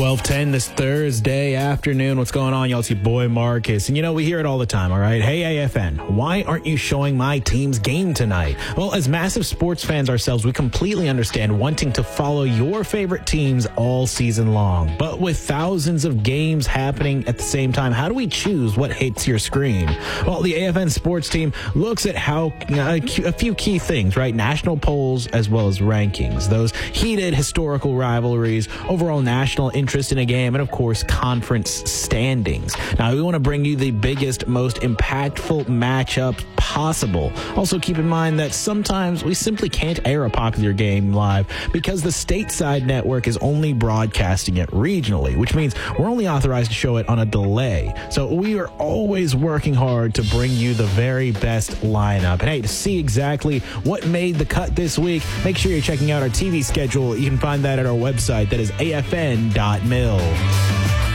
12:10 this Thursday afternoon. What's going on, y'all? It's your boy Marcus. And we hear it all the time, all right? Hey, AFN, why aren't you showing my team's game tonight? Well, as massive sports fans ourselves, we completely understand wanting to follow your favorite teams all season long. But with thousands of games happening at the same time, how do we choose what hits your screen? Well, the AFN sports team looks at a few key things, right? National polls as well as rankings, those heated historical rivalries, overall national interest in a game, and of course conference standings. Now we want to bring you the biggest, most impactful matchups possible. Also keep in mind that sometimes we simply can't air a popular game live because the stateside network is only broadcasting it regionally, which means we're only authorized to show it on a delay. So we are always working hard to bring you the very best lineup. And hey, to see exactly what made the cut this week, make sure you're checking out our TV schedule. You can find that at our website. That is afn.mil.